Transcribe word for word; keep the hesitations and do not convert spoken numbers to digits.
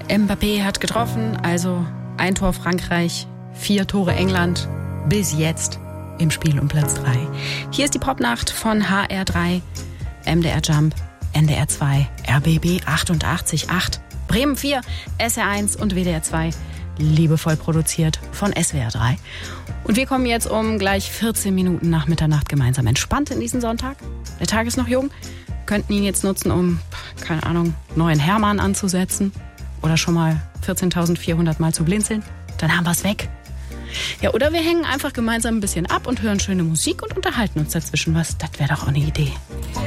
Mbappé hat getroffen, also ein Tor Frankreich, vier Tore England, bis jetzt im Spiel um Platz drei. Hier ist die Popnacht von H R drei, M D R Jump, N D R zwei, R B B achtundachtzig Komma acht, Bremen vier, S R eins und W D R zwei, liebevoll produziert von S W R drei. Und wir kommen jetzt um gleich vierzehn Minuten nach Mitternacht gemeinsam entspannt in diesen Sonntag. Der Tag ist noch jung, könnten ihn jetzt nutzen, um, keine Ahnung, neuen Hermann anzusetzen oder schon mal vierzehntausendvierhundert Mal zu blinzeln. Dann haben wir es weg. Ja, oder wir hängen einfach gemeinsam ein bisschen ab und hören schöne Musik und unterhalten uns dazwischen was. Das wäre doch auch eine Idee.